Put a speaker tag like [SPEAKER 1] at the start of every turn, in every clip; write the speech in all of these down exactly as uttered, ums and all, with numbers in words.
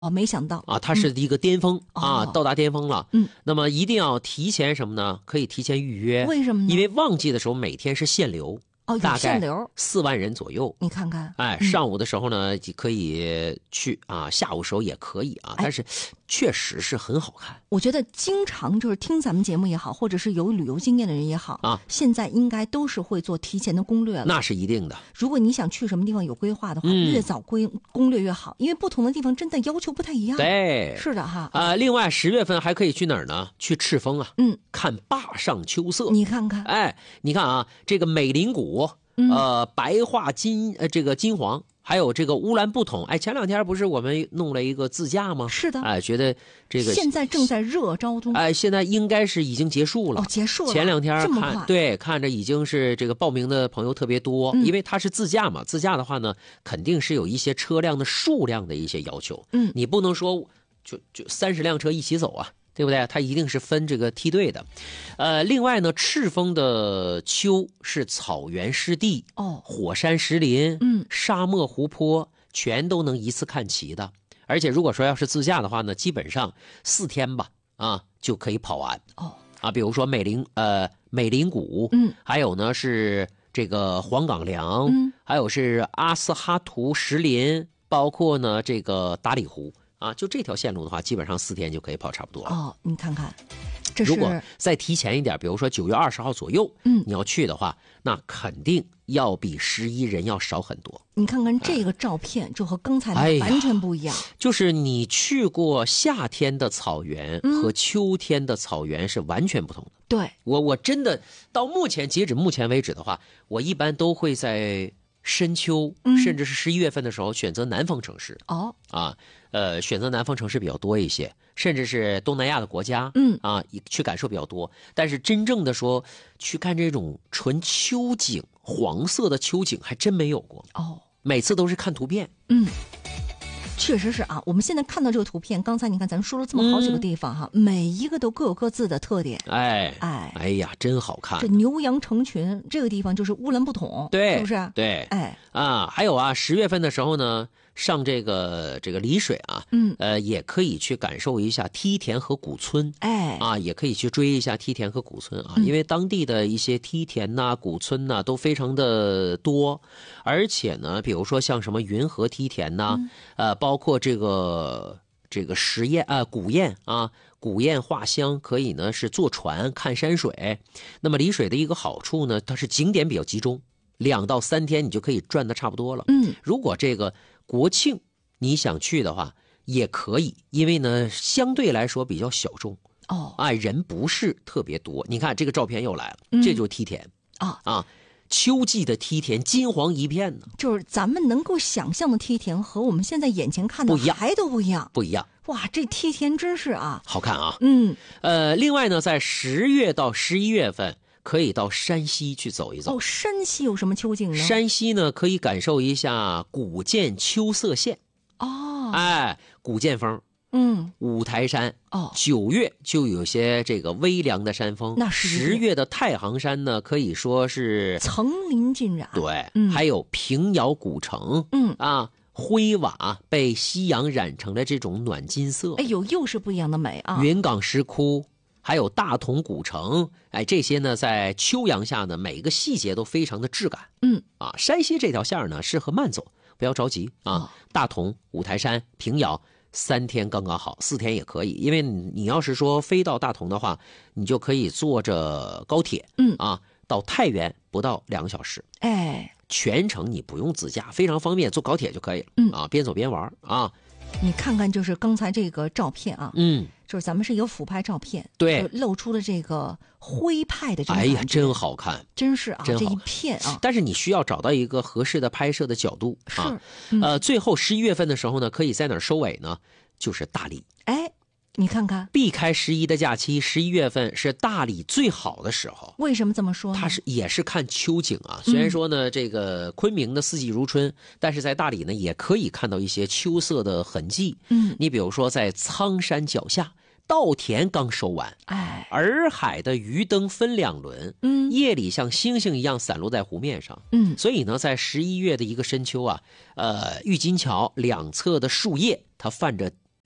[SPEAKER 1] 哦，没想到
[SPEAKER 2] 啊，它是一个巅峰、
[SPEAKER 1] 嗯、
[SPEAKER 2] 啊、
[SPEAKER 1] 哦，
[SPEAKER 2] 到达巅峰了。
[SPEAKER 1] 嗯，
[SPEAKER 2] 那么一定要提前什么呢？可以提前预约。
[SPEAKER 1] 为什么呢？
[SPEAKER 2] 因为旺季的时候每天是限流。
[SPEAKER 1] 哦，有限流，
[SPEAKER 2] 四万人左右。
[SPEAKER 1] 你看看，
[SPEAKER 2] 哎，
[SPEAKER 1] 嗯、
[SPEAKER 2] 上午的时候呢可以去啊，下午时候也可以啊，但是确实是很好看。
[SPEAKER 1] 我觉得经常就是听咱们节目也好，或者是有旅游经验的人也好
[SPEAKER 2] 啊，
[SPEAKER 1] 现在应该都是会做提前的攻略了。
[SPEAKER 2] 那是一定的。
[SPEAKER 1] 如果你想去什么地方有规划的话，
[SPEAKER 2] 嗯、
[SPEAKER 1] 越早规攻略越好，因为不同的地方真的要求不太一样。
[SPEAKER 2] 对，
[SPEAKER 1] 是的哈。
[SPEAKER 2] 啊、呃，另外十月份还可以去哪儿呢？去赤峰啊，
[SPEAKER 1] 嗯，
[SPEAKER 2] 看坝上秋色。
[SPEAKER 1] 你看看，
[SPEAKER 2] 哎，你看啊，这个美林谷。呃，白化金呃，这个金黄，还有这个乌兰布统。哎，前两天不是我们弄了一个自驾吗？
[SPEAKER 1] 是的。
[SPEAKER 2] 哎，觉得这个
[SPEAKER 1] 现在正在热招中。
[SPEAKER 2] 哎，现在应该是已经结束了。
[SPEAKER 1] 哦，结束了。
[SPEAKER 2] 前两天看，对，看着已经是这个报名的朋友特别多，
[SPEAKER 1] 嗯、
[SPEAKER 2] 因为它是自驾嘛。自驾的话呢，肯定是有一些车辆的数量的一些要求。
[SPEAKER 1] 嗯，
[SPEAKER 2] 你不能说就就三十辆车一起走啊。对不对？它一定是分这个梯队的，呃，另外呢，赤峰的秋是草原湿地
[SPEAKER 1] 哦，
[SPEAKER 2] 火山石林，
[SPEAKER 1] 嗯，
[SPEAKER 2] 沙漠湖泊，全都能一次看齐的。而且如果说要是自驾的话呢，基本上四天吧，啊，就可以跑完。
[SPEAKER 1] 哦，
[SPEAKER 2] 啊，比如说美林呃美林谷，
[SPEAKER 1] 嗯，
[SPEAKER 2] 还有呢是这个黄岗梁，
[SPEAKER 1] 嗯，
[SPEAKER 2] 还有是阿斯哈图石林，包括呢这个达里湖。啊，就这条线路的话，基本上四天就可以跑差不多了。
[SPEAKER 1] 哦，你看看，这是
[SPEAKER 2] 如果再提前一点，比如说九月二十号左右，
[SPEAKER 1] 嗯，
[SPEAKER 2] 你要去的话，那肯定要比十一人要少很多。
[SPEAKER 1] 你看看这个照片，就和刚才那完全不一样。
[SPEAKER 2] 哎、就是你去过夏天的草原和秋天的草原是完全不同的。
[SPEAKER 1] 嗯、对，
[SPEAKER 2] 我我真的到目前截止目前为止的话，我一般都会在深秋，
[SPEAKER 1] 嗯、
[SPEAKER 2] 甚至是十一月份的时候选择南方城市。
[SPEAKER 1] 哦，
[SPEAKER 2] 啊。呃，选择南方城市比较多一些，甚至是东南亚的国家，
[SPEAKER 1] 嗯
[SPEAKER 2] 啊，去感受比较多。但是真正的说去看这种纯秋景，黄色的秋景还真没有过。
[SPEAKER 1] 哦，
[SPEAKER 2] 每次都是看图片。
[SPEAKER 1] 嗯，确实是啊。我们现在看到这个图片，刚才你看咱们说了这么好几个地方哈，嗯、每一个都各有各自的特点。
[SPEAKER 2] 哎
[SPEAKER 1] 哎
[SPEAKER 2] 哎呀，真好看！
[SPEAKER 1] 这牛羊成群，这个地方就是乌兰布统，
[SPEAKER 2] 对，
[SPEAKER 1] 是不是？
[SPEAKER 2] 对，
[SPEAKER 1] 哎
[SPEAKER 2] 啊，还有啊，十月份的时候呢。上这个这个丽水啊，
[SPEAKER 1] 嗯，
[SPEAKER 2] 呃，也可以去感受一下梯田和古村，
[SPEAKER 1] 哎，
[SPEAKER 2] 啊，也可以去追一下梯田和古村啊，
[SPEAKER 1] 嗯、
[SPEAKER 2] 因为当地的一些梯田呐、古村呐都非常的多，而且呢，比如说像什么云河梯田呐、
[SPEAKER 1] 嗯，
[SPEAKER 2] 呃，包括这个这个石堰啊、古堰啊、古堰画乡，可以呢是坐船看山水。那么丽水的一个好处呢，它是景点比较集中，两到三天你就可以转的差不多了。
[SPEAKER 1] 嗯，
[SPEAKER 2] 如果这个国庆你想去的话也可以，因为呢相对来说比较小众
[SPEAKER 1] 哦，
[SPEAKER 2] 哎，人不是特别多。你看这个照片又来了，
[SPEAKER 1] 嗯、
[SPEAKER 2] 这就是梯田
[SPEAKER 1] 啊
[SPEAKER 2] 啊，秋季的梯田金黄一片呢。
[SPEAKER 1] 就是咱们能够想象的梯田和我们现在眼前看到
[SPEAKER 2] 不一样，
[SPEAKER 1] 还都不一样，
[SPEAKER 2] 不一样。
[SPEAKER 1] 哇，这梯田真是啊，
[SPEAKER 2] 好看啊。
[SPEAKER 1] 嗯，
[SPEAKER 2] 呃，另外呢，在十月到十一月份。可以到山西去走一走。
[SPEAKER 1] 哦，山西有什么秋景呢？
[SPEAKER 2] 山西呢，可以感受一下古建秋色线。
[SPEAKER 1] 哦，
[SPEAKER 2] 哎，古建峰，
[SPEAKER 1] 嗯，
[SPEAKER 2] 五台山。
[SPEAKER 1] 哦，
[SPEAKER 2] 九月就有些这个微凉的山峰。
[SPEAKER 1] 那是
[SPEAKER 2] 十月的太行山呢，可以说是
[SPEAKER 1] 层林尽染。
[SPEAKER 2] 对，
[SPEAKER 1] 嗯、
[SPEAKER 2] 还有平遥古城。
[SPEAKER 1] 嗯
[SPEAKER 2] 啊。灰瓦被夕阳染成了这种暖金色。
[SPEAKER 1] 哎呦，又是不一样的美啊！
[SPEAKER 2] 云冈石窟。还有大同古城，哎，这些呢，在秋阳下呢，每一个细节都非常的质感。
[SPEAKER 1] 嗯，
[SPEAKER 2] 啊，山西这条线呢，适合慢走，不要着急啊。
[SPEAKER 1] 哦、
[SPEAKER 2] 大同、五台山、平遥，三天刚刚好，四天也可以。因为你要是说飞到大同的话，你就可以坐着高铁，
[SPEAKER 1] 嗯
[SPEAKER 2] 啊，到太原不到两个小时。
[SPEAKER 1] 哎，
[SPEAKER 2] 全程你不用自驾，非常方便，坐高铁就可以了。
[SPEAKER 1] 嗯
[SPEAKER 2] 啊，边走边玩啊。
[SPEAKER 1] 你看看，就是刚才这个照片啊，
[SPEAKER 2] 嗯，
[SPEAKER 1] 就是咱们是一个俯拍照片，
[SPEAKER 2] 对，
[SPEAKER 1] 露出了这个徽派的这种感
[SPEAKER 2] 觉。哎呀，真好看，
[SPEAKER 1] 真是啊，
[SPEAKER 2] 真好
[SPEAKER 1] 这一片啊。
[SPEAKER 2] 但是你需要找到一个合适的拍摄的角度啊。
[SPEAKER 1] 是，嗯、
[SPEAKER 2] 呃，最后十一月份的时候呢，可以在哪儿收尾呢？就是大理。
[SPEAKER 1] 哎，你看看，
[SPEAKER 2] 避开十一的假期，十一月份是大理最好的时候。
[SPEAKER 1] 为什么这么说呢？
[SPEAKER 2] 它是也是看秋景啊。虽然说呢，嗯、这个昆明的四季如春，但是在大理呢，也可以看到一些秋色的痕迹。
[SPEAKER 1] 嗯，
[SPEAKER 2] 你比如说在苍山脚下，稻田刚收完，
[SPEAKER 1] 哎，
[SPEAKER 2] 洱海的鱼灯分两轮，
[SPEAKER 1] 嗯，
[SPEAKER 2] 夜里像星星一样散落在湖面上。
[SPEAKER 1] 嗯，
[SPEAKER 2] 所以呢，在十一月的一个深秋啊，呃，郁金桥两侧的树叶它泛着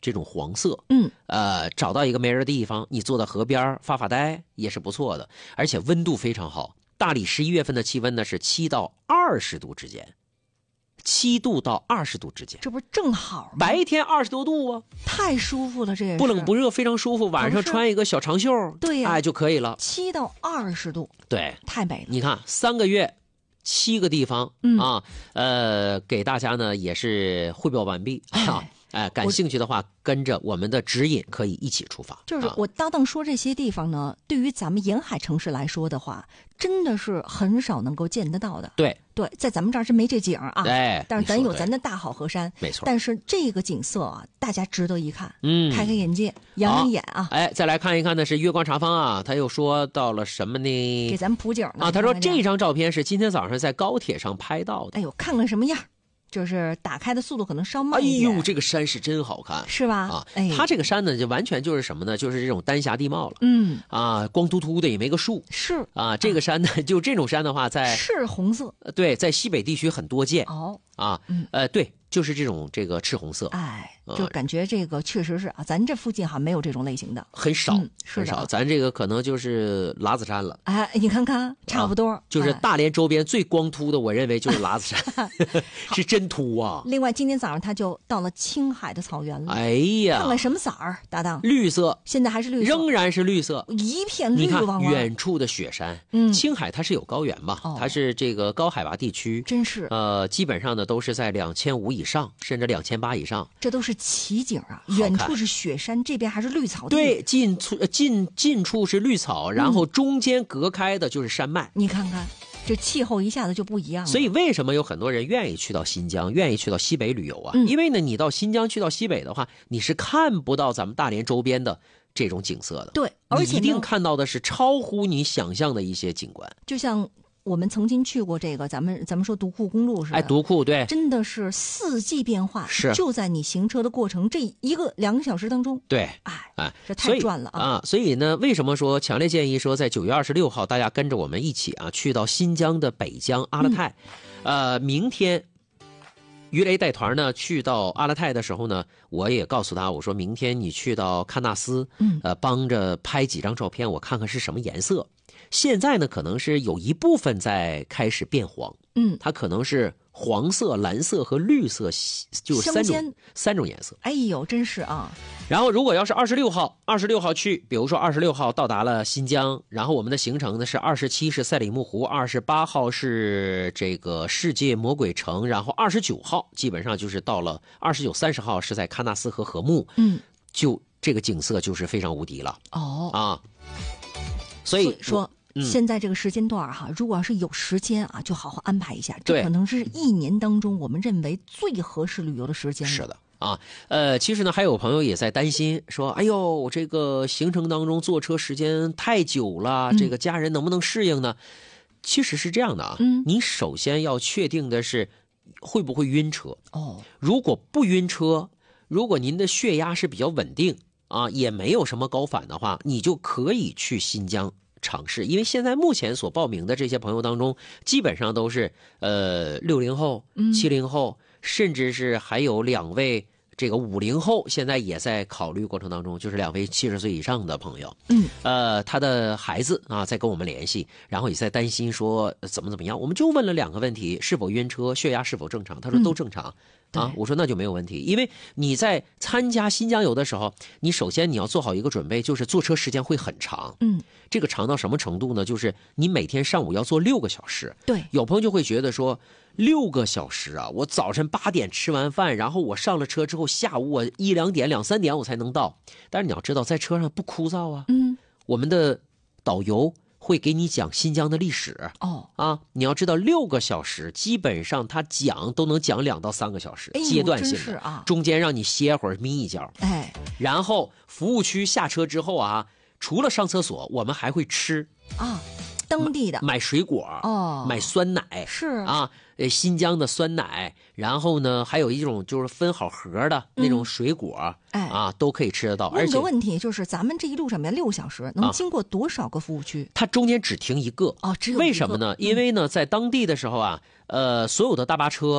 [SPEAKER 2] 这种黄色。
[SPEAKER 1] 嗯，
[SPEAKER 2] 呃，找到一个没人的地方，你坐到河边发发呆也是不错的，而且温度非常好。大理十一月份的气温呢是七到二十度之间，七度到二十度之间，
[SPEAKER 1] 这不是正好吗？
[SPEAKER 2] 白天二十多度啊，
[SPEAKER 1] 太舒服了，这也是
[SPEAKER 2] 不冷不热，非常舒服。晚上穿一个小长袖，
[SPEAKER 1] 对呀、
[SPEAKER 2] 哎就可以了。
[SPEAKER 1] 七到二十度，
[SPEAKER 2] 对，
[SPEAKER 1] 太美了。
[SPEAKER 2] 你看三个月。七个地方、
[SPEAKER 1] 嗯、
[SPEAKER 2] 啊，呃，给大家呢也是汇报完毕啊。哎，感兴趣的话，跟着我们的指引可以一起出发。
[SPEAKER 1] 就是我搭档说这些地方呢，啊、对于咱们沿海城市来说的话，真的是很少能够见得到的。
[SPEAKER 2] 对
[SPEAKER 1] 对，在咱们这儿是没这景啊。
[SPEAKER 2] 哎，
[SPEAKER 1] 但是咱有咱的大好河山，
[SPEAKER 2] 没错。
[SPEAKER 1] 但是这个景色啊，大家值得一看，
[SPEAKER 2] 嗯，
[SPEAKER 1] 开开眼界，养养眼啊。
[SPEAKER 2] 哎，再来看一看呢，是月光茶坊啊，他又说到了什么呢？
[SPEAKER 1] 给咱们普景呢
[SPEAKER 2] 啊，他说这张照片是今天早上在高铁上拍到的。
[SPEAKER 1] 哎呦，看看什么样？就是打开的速度可能稍慢一点。
[SPEAKER 2] 哎呦，这个山是真好看，
[SPEAKER 1] 是吧？
[SPEAKER 2] 啊，
[SPEAKER 1] 哎，
[SPEAKER 2] 它这个山呢，就完全就是什么呢？就是这种丹霞地貌了。
[SPEAKER 1] 嗯，
[SPEAKER 2] 啊，光秃秃的也没个树。
[SPEAKER 1] 是
[SPEAKER 2] 啊，这个山呢，就这种山的话，在
[SPEAKER 1] 赤红色。
[SPEAKER 2] 对，在西北地区很多见。
[SPEAKER 1] 哦，
[SPEAKER 2] 啊，
[SPEAKER 1] 嗯，
[SPEAKER 2] 呃，对，就是这种这个赤红色。
[SPEAKER 1] 哎，就感觉这个确实是啊，咱这附近还没有这种类型的，
[SPEAKER 2] 很少，
[SPEAKER 1] 嗯、
[SPEAKER 2] 很少。咱这个可能就是喇子山了。
[SPEAKER 1] 哎，你看看，差不多，啊、
[SPEAKER 2] 就是大连周边最光秃的，我认为就是喇子山，是真秃啊。
[SPEAKER 1] 另外，今天早上他就到了青海的草原了。
[SPEAKER 2] 哎呀，
[SPEAKER 1] 看看什么色儿，搭档？
[SPEAKER 2] 绿色，
[SPEAKER 1] 现在还是绿色，
[SPEAKER 2] 仍然是绿色，
[SPEAKER 1] 一片绿汪汪。
[SPEAKER 2] 你看远处的雪山，
[SPEAKER 1] 嗯，
[SPEAKER 2] 青海它是有高原嘛，
[SPEAKER 1] 哦、
[SPEAKER 2] 它是这个高海拔地区，
[SPEAKER 1] 真是，
[SPEAKER 2] 呃，基本上呢都是在两千五以上，甚至两千八以上。
[SPEAKER 1] 这都是奇景啊，远处是雪山，这边还是绿草地。
[SPEAKER 2] 对，近处近近处是绿草，然后中间隔开的就是山脉。
[SPEAKER 1] 嗯、你看看。这气候一下子就不一样了，
[SPEAKER 2] 所以为什么有很多人愿意去到新疆，愿意去到西北旅游啊？
[SPEAKER 1] 嗯、
[SPEAKER 2] 因为呢，你到新疆去到西北的话，你是看不到咱们大连周边的这种景色的。
[SPEAKER 1] 对，而且
[SPEAKER 2] 你一定看到的是超乎你想象的一些景观。
[SPEAKER 1] 就像我们曾经去过这个，咱们咱们说独库公路是吧？
[SPEAKER 2] 哎，独库对，
[SPEAKER 1] 真的是四季变化，
[SPEAKER 2] 是
[SPEAKER 1] 就在你行车的过程这一个两个小时当中。
[SPEAKER 2] 对，
[SPEAKER 1] 哎
[SPEAKER 2] 哎，
[SPEAKER 1] 这太赚了啊！
[SPEAKER 2] 啊，所以呢，为什么说强烈建议说在九月二十六号，大家跟着我们一起啊，去到新疆的北疆阿勒泰，嗯、呃，明天。鱼雷带团呢，去到阿勒泰的时候呢，我也告诉他，我说明天你去到喀纳斯，
[SPEAKER 1] 嗯，
[SPEAKER 2] 呃，帮着拍几张照片，我看看是什么颜色。现在呢，可能是有一部分在开始变黄，
[SPEAKER 1] 嗯，
[SPEAKER 2] 它可能是黄色、蓝色和绿色，就是三种三种颜色。
[SPEAKER 1] 哎呦，真是啊！
[SPEAKER 2] 然后，如果要是二十六号，二十六号去，比如说二十六号到达了新疆，然后我们的行程呢是二十七是赛里木湖，二十八号是这个世界魔鬼城，然后二十九号基本上就是到了二十九、三十号是在喀纳斯和禾木，
[SPEAKER 1] 嗯，
[SPEAKER 2] 就这个景色就是非常无敌了。
[SPEAKER 1] 哦
[SPEAKER 2] 啊，所以,
[SPEAKER 1] 所以说。
[SPEAKER 2] 嗯、
[SPEAKER 1] 现在这个时间段哈，如果要是有时间啊，就好好安排一下。
[SPEAKER 2] 对，
[SPEAKER 1] 这可能是一年当中我们认为最合适旅游的时间了。
[SPEAKER 2] 是的啊，呃，其实呢，还有朋友也在担心说，哎呦，这个行程当中坐车时间太久了，
[SPEAKER 1] 嗯、
[SPEAKER 2] 这个家人能不能适应呢？其实是这样的啊，
[SPEAKER 1] 嗯，
[SPEAKER 2] 你首先要确定的是会不会晕车
[SPEAKER 1] 哦。
[SPEAKER 2] 如果不晕车，如果您的血压是比较稳定啊，也没有什么高反的话，你就可以去新疆。尝试，因为现在目前所报名的这些朋友当中，基本上都是呃六零后、七零后，甚至是还有两位这个五零后，现在也在考虑过程当中，就是两位七十岁以上的朋友，
[SPEAKER 1] 嗯，
[SPEAKER 2] 呃，他的孩子啊在跟我们联系，然后也在担心说怎么怎么样，我们就问了两个问题：是否晕车，血压是否正常？他说都正常。嗯啊，我说那就没有问题，因为你在参加新疆游的时候，你首先你要做好一个准备，就是坐车时间会很长。
[SPEAKER 1] 嗯，
[SPEAKER 2] 这个长到什么程度呢？就是你每天上午要坐六个小时。
[SPEAKER 1] 对，
[SPEAKER 2] 有朋友就会觉得说，六个小时啊，我早晨八点吃完饭，然后我上了车之后，下午我一两点、两三点我才能到。但是你要知道，在车上不枯燥啊。
[SPEAKER 1] 嗯，
[SPEAKER 2] 我们的导游会给你讲新疆的历史
[SPEAKER 1] 哦
[SPEAKER 2] 啊，你要知道六个小时基本上他讲都能讲两到三个小时，
[SPEAKER 1] 哎、
[SPEAKER 2] 阶段性的
[SPEAKER 1] 啊，
[SPEAKER 2] 中间让你歇会儿眯一觉，
[SPEAKER 1] 哎，
[SPEAKER 2] 然后服务区下车之后啊，除了上厕所，我们还会吃
[SPEAKER 1] 啊，当地的
[SPEAKER 2] 买水果
[SPEAKER 1] 哦，
[SPEAKER 2] 买酸奶
[SPEAKER 1] 是
[SPEAKER 2] 啊，呃新疆的酸奶，然后呢还有一种就是分好盒的那种水果，
[SPEAKER 1] 嗯哎
[SPEAKER 2] 啊都可以吃得到。
[SPEAKER 1] 问个问题，就是咱们这一路上面六小时能经过多少个服务区？
[SPEAKER 2] 啊、它中间只停一个
[SPEAKER 1] 哦，只有一个。
[SPEAKER 2] 为什么呢？因为呢，在当地的时候啊，呃，所有的大巴车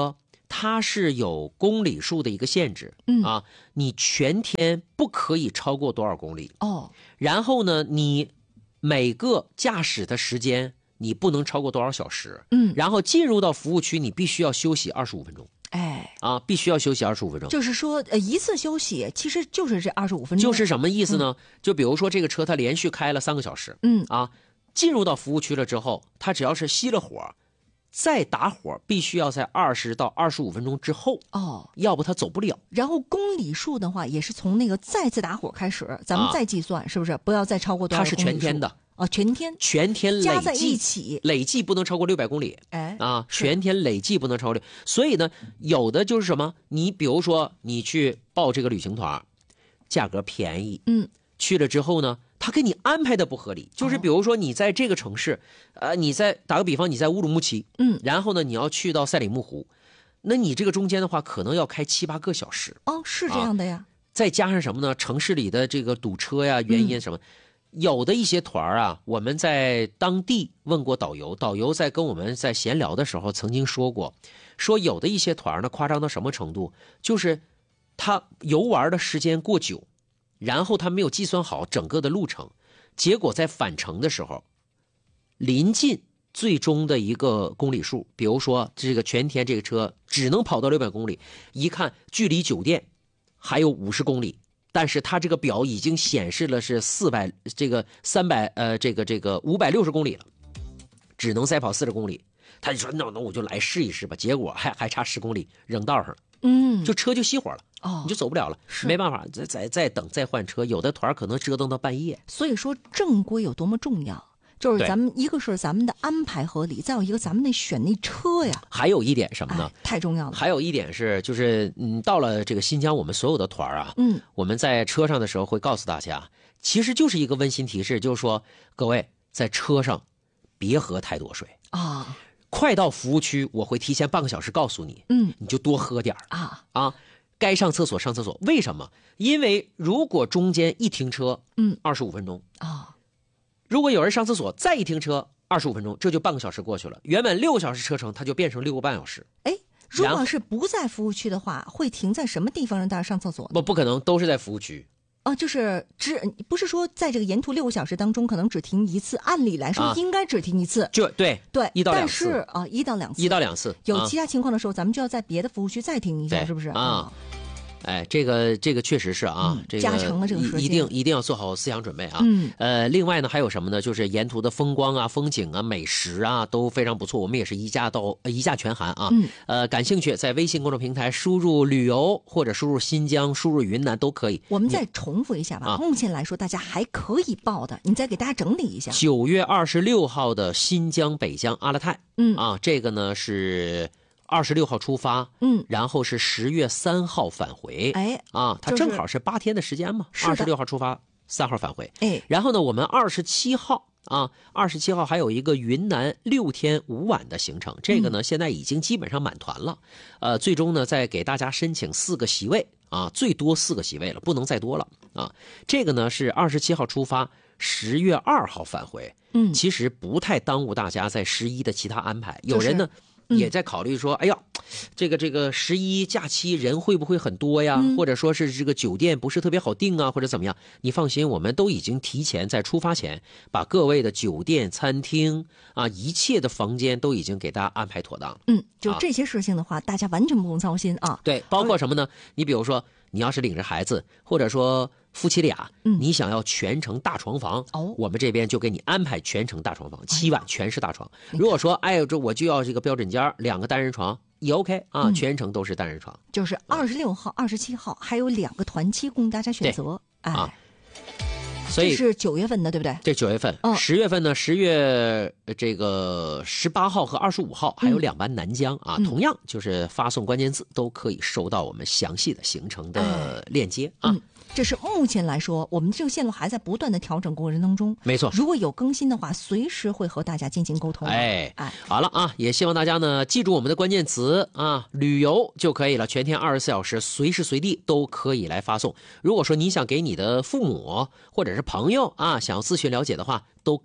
[SPEAKER 2] 它是有公里数的一个限制，
[SPEAKER 1] 嗯
[SPEAKER 2] 啊，你全天不可以超过多少公里。
[SPEAKER 1] 哦，
[SPEAKER 2] 然后呢，你每个驾驶的时间你不能超过多少小时，
[SPEAKER 1] 嗯，
[SPEAKER 2] 然后进入到服务区，你必须要休息二十五分钟。
[SPEAKER 1] 哎，
[SPEAKER 2] 啊，必须要休息二十五分钟。
[SPEAKER 1] 就是说，呃，一次休息其实就是这二十五分钟。
[SPEAKER 2] 就是什么意思呢？嗯、就比如说这个车它连续开了三个小时，
[SPEAKER 1] 嗯
[SPEAKER 2] 啊，进入到服务区了之后，它只要是熄了火，再打火，必须要在二十到二十五分钟之后
[SPEAKER 1] 哦，
[SPEAKER 2] 要不它走不了。
[SPEAKER 1] 然后公里数的话，也是从那个再次打火开始，咱们再计算，啊、是不是？不要再超过多少公里数？
[SPEAKER 2] 它是全天的。
[SPEAKER 1] 哦，全天，
[SPEAKER 2] 全天累计
[SPEAKER 1] 加在一起，
[SPEAKER 2] 累计不能超过六百公里。
[SPEAKER 1] 哎，
[SPEAKER 2] 啊，全天累计不能超过六。所以呢，有的就是什么？你比如说，你去报这个旅行团，价格便宜，
[SPEAKER 1] 嗯，
[SPEAKER 2] 去了之后呢，他给你安排的不合理。就是比如说，你在这个城市，呃，你在打个比方，你在乌鲁木齐，
[SPEAKER 1] 嗯，
[SPEAKER 2] 然后呢，你要去到赛里木湖，那你这个中间的话，可能要开七八个小时。
[SPEAKER 1] 哦，是这样的呀。
[SPEAKER 2] 啊、再加上什么呢？城市里的这个堵车呀，原因什么？嗯，有的一些团啊，我们在当地问过导游，导游在跟我们在闲聊的时候曾经说过，说有的一些团呢夸张到什么程度，就是他游玩的时间过久，然后他没有计算好整个的路程，结果在返程的时候，临近最终的一个公里数，比如说这个全天这个车只能跑到六百公里，一看距离酒店还有五十公里。但是它这个表已经显示了是四百，这个三百，呃，这个这个五百六十公里了，只能再跑四十公里。他就说那那我就来试一试吧。结果还还差十公里，扔道上了，
[SPEAKER 1] 嗯，
[SPEAKER 2] 就车就熄火了，
[SPEAKER 1] 哦，
[SPEAKER 2] 你就走不了了，没办法，再再再等再换车。有的团可能折腾到半夜。
[SPEAKER 1] 所以说正规有多么重要。就是咱们一个是咱们的安排合理，再有一个咱们那选那车呀。
[SPEAKER 2] 还有一点什么呢？
[SPEAKER 1] 哎、太重要了。
[SPEAKER 2] 还有一点是，就是嗯，到了这个新疆，我们所有的团啊，
[SPEAKER 1] 嗯，
[SPEAKER 2] 我们在车上的时候会告诉大家，其实就是一个温馨提示，就是说各位在车上别喝太多水
[SPEAKER 1] 啊。
[SPEAKER 2] 快到服务区，我会提前半个小时告诉你，
[SPEAKER 1] 嗯，
[SPEAKER 2] 你就多喝点
[SPEAKER 1] 啊
[SPEAKER 2] 啊。该上厕所上厕所，为什么？因为如果中间一停车，
[SPEAKER 1] 嗯，
[SPEAKER 2] 二十五分钟
[SPEAKER 1] 啊。
[SPEAKER 2] 如果有人上厕所，再一停车，二十五分钟，这就半个小时过去了。原本六个小时车程，它就变成六个半小时。
[SPEAKER 1] 哎，如果是不在服务区的话，会停在什么地方让大家上厕所呢？
[SPEAKER 2] 不，不可能都是在服务区。
[SPEAKER 1] 哦、啊，就是只不是说在这个沿途六个小时当中，可能只停一次。按理来说，应该只停一次。
[SPEAKER 2] 啊、就对
[SPEAKER 1] 对，
[SPEAKER 2] 一到两次。
[SPEAKER 1] 但是啊，一到两次，
[SPEAKER 2] 一到两次。
[SPEAKER 1] 有其他情况的时候，啊、咱们就要在别的服务区再停一下，是不是
[SPEAKER 2] 啊？哦哎，这个这个确实是啊，
[SPEAKER 1] 嗯、
[SPEAKER 2] 这个
[SPEAKER 1] 加长了这个时间，
[SPEAKER 2] 一定一定要做好思想准备啊。
[SPEAKER 1] 嗯，
[SPEAKER 2] 呃，另外呢，还有什么呢？就是沿途的风光啊、风景啊、美食啊都非常不错。我们也是一价到一价全含啊。
[SPEAKER 1] 嗯，
[SPEAKER 2] 呃，感兴趣在微信公众平台输入旅游或者输入新疆、输入云南都可以。
[SPEAKER 1] 我们再重复一下吧。啊、目前来说，大家还可以报的，你再给大家整理一下。
[SPEAKER 2] 九月二十六号的新疆北疆阿勒泰，
[SPEAKER 1] 嗯
[SPEAKER 2] 啊，这个呢是。二十六号出发，
[SPEAKER 1] 嗯，
[SPEAKER 2] 然后是十月三号返回，
[SPEAKER 1] 哎，
[SPEAKER 2] 啊，它正好是八天的时间嘛，二十六号出发，三号返回，
[SPEAKER 1] 哎，
[SPEAKER 2] 然后呢，我们二十七号啊，二十七号还有一个云南六天五晚的行程，这个呢、嗯、现在已经基本上满团了，呃，最终呢再给大家申请四个席位啊，最多四个席位了，不能再多了啊。这个呢是二十七号出发，十月二号返回，
[SPEAKER 1] 嗯，
[SPEAKER 2] 其实不太耽误大家在十一的其他安排，有人呢。
[SPEAKER 1] 就是
[SPEAKER 2] 也在考虑说，哎呀，这个这个十一假期人会不会很多呀？
[SPEAKER 1] 嗯、
[SPEAKER 2] 或者说是这个酒店不是特别好订啊，或者怎么样？你放心，我们都已经提前在出发前把各位的酒店、餐厅啊，一切的房间都已经给大家安排妥当了。
[SPEAKER 1] 嗯，就这些事情的话，啊、大家完全不用操心啊。
[SPEAKER 2] 对，包括什么呢？你比如说，你要是领着孩子，或者说夫妻俩，
[SPEAKER 1] 嗯，
[SPEAKER 2] 你想要全程大床房，
[SPEAKER 1] 哦，
[SPEAKER 2] 我们这边就给你安排全程大床房，七晚全是大床。哎、如果说，哎呦，这我就要这个标准间，两个单人床也 OK 啊，
[SPEAKER 1] 嗯、
[SPEAKER 2] 全程都是单人床。
[SPEAKER 1] 就是二十六号、二十七号还有两个团期供大家选择，哎。
[SPEAKER 2] 啊所以
[SPEAKER 1] 这是九月份的，对不对？
[SPEAKER 2] 这九月份，
[SPEAKER 1] 嗯、
[SPEAKER 2] 十月份呢？十月这个十八号和二十五号还有两班南疆、嗯、啊，同样就是发送关键字都可以收到我们详细的行程的链接、
[SPEAKER 1] 哎、
[SPEAKER 2] 啊。
[SPEAKER 1] 嗯，这是目前来说，我们这个线路还在不断的调整过程当中。
[SPEAKER 2] 没错，
[SPEAKER 1] 如果有更新的话，随时会和大家进行沟通。
[SPEAKER 2] 哎
[SPEAKER 1] 哎，
[SPEAKER 2] 好了啊，也希望大家呢记住我们的关键词啊，旅游就可以了，全天二十四小时，随时随地都可以来发送。如果说你想给你的父母或者是朋友啊，想要咨询了解的话，都可以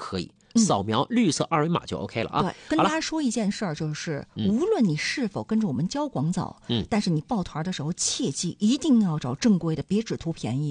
[SPEAKER 2] 扫描绿色二维码就 OK 了啊。
[SPEAKER 1] 对，跟大家说一件事儿，就是无论你是否跟着我们教广早，嗯，但是你抱团的时候切记一定要找正规的，别只图便宜。